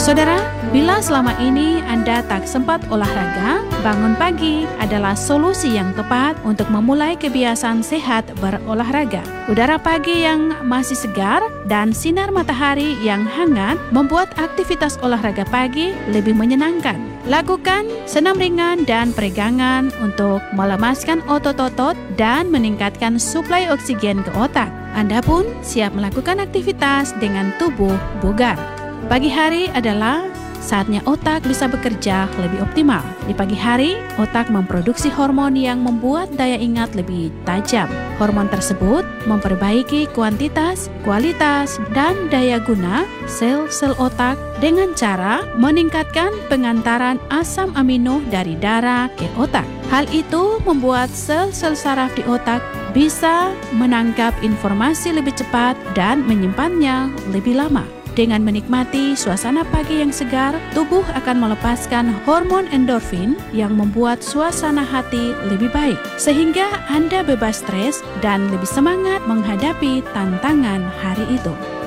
Saudara, bila selama ini Anda tak sempat olahraga, bangun pagi adalah solusi yang tepat untuk memulai kebiasaan sehat berolahraga. Udara pagi yang masih segar dan sinar matahari yang hangat membuat aktivitas olahraga pagi lebih menyenangkan. Lakukan senam ringan dan peregangan untuk melemaskan otot-otot dan meningkatkan suplai oksigen ke otak. Anda pun siap melakukan aktivitas dengan tubuh bugar. Pagi hari adalah saatnya otak bisa bekerja lebih optimal. Di pagi hari, otak memproduksi hormon yang membuat daya ingat lebih tajam. Hormon tersebut memperbaiki kuantitas, kualitas, dan daya guna sel-sel otak dengan cara meningkatkan pengantaran asam amino dari darah ke otak. Hal itu membuat sel-sel saraf di otak bisa menangkap informasi lebih cepat dan menyimpannya lebih lama. Dengan menikmati suasana pagi yang segar, tubuh akan melepaskan hormon endorfin yang membuat suasana hati lebih baik, sehingga Anda bebas stres dan lebih semangat menghadapi tantangan hari itu.